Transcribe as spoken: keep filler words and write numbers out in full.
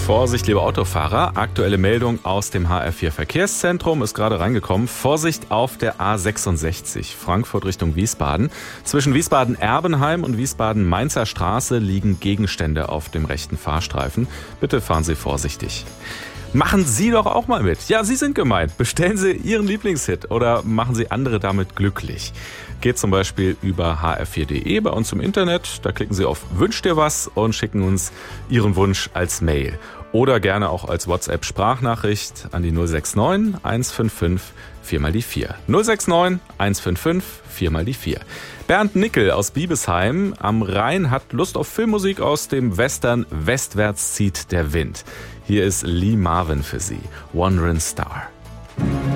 Vorsicht, liebe Autofahrer. Aktuelle Meldung aus dem H R vier Verkehrszentrum ist gerade reingekommen. Vorsicht auf der A sechsundsechzig, Frankfurt Richtung Wiesbaden. Zwischen Wiesbaden-Erbenheim und Wiesbaden-Mainzer Straße liegen Gegenstände auf dem rechten Fahrstreifen. Bitte fahren Sie vorsichtig. Machen Sie doch auch mal mit. Ja, Sie sind gemeint. Bestellen Sie Ihren Lieblingshit oder machen Sie andere damit glücklich. Geht zum Beispiel über h r vier punkt d e bei uns im Internet. Da klicken Sie auf Wünsch dir was und schicken uns Ihren Wunsch als Mail. Oder gerne auch als WhatsApp-Sprachnachricht an die null sechs neun eins fünf fünf vier mal die vier. null sechs neun eins fünf fünf vier mal die vier. Bernd Nickel aus Biebesheim am Rhein hat Lust auf Filmmusik aus dem Western Westwärts zieht der Wind. Hier ist Lee Marvin für Sie, Wandering Star.